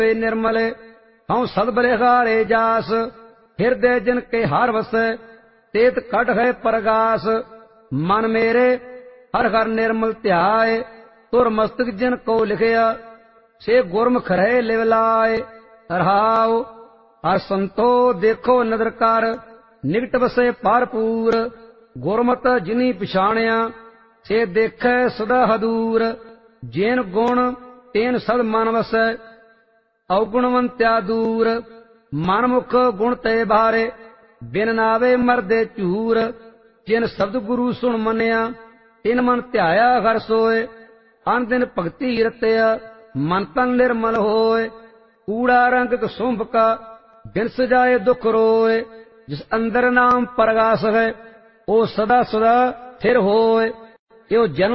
निर्मल हूँ सदबरे हारे जास हृदय जिन के हार वसै तेत कट है परगास मन मेरे हर हर निर्मल ध्याय तुर मस्तक जिन को लिखया से गुरमुख रहे लिवलाए रहाओ हर संतो देखो नदर कर निकट वसे भरपूर गुरमत जिनी पिछाणिया से देखे सदा हदूर जिन गुण तेन सद मन वसै अवगुणवंत्या दूर मनमुख गुण ते बारे बिन नावे मरदे झूर जिन शब्द गुरु सुन मनिया तिन मन ध्याया हर सोए अन दिन भगति रतया मन तन निर्मल होए कूड़ा रंग कसुंभ का बिन सजाए दुख रोए जिस अंदर नाम परगास है ओ सदा सदा स्थिर होए यो जन्म